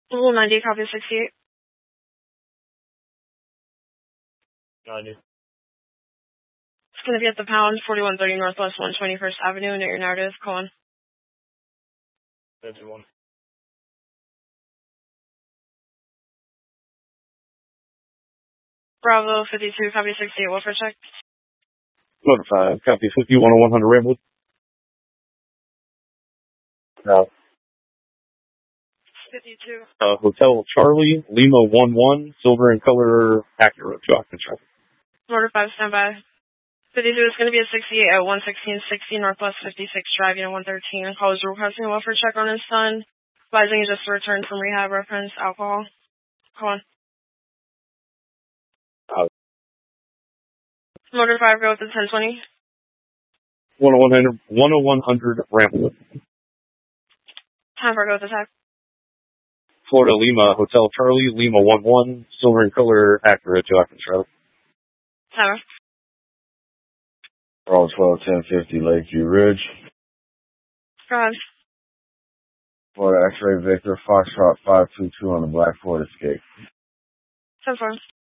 Rule 90, copy 68. 90. It's going to be at the pound, 4130 Northwest 121st Avenue, and your narrative, call on. 51. Bravo 52, copy 68, welfare check. Motor 5, copy 510100 Ramwood. No. 52. Hotel Charlie, Lima 11, silver and color, Acura, jock control. Motor 5, stand by. 52 is going to be at 68 at 11660 Northwest 56 Drive, Unit 113. Call is requesting a welfare check on his son. Advising he just returned from rehab, reference alcohol. Call on. Motor 5, go with the 1020. 10100 Ramwood. Time for go with the tag. Florida Lima, Hotel Charlie, Lima 11, silver and color, Acura, jock control. Timer. Roll 12-1050 Lakeview Ridge. Go ahead. Florida X-Ray Victor, Foxtrot 522 on the Black Ford Escape. 10-4.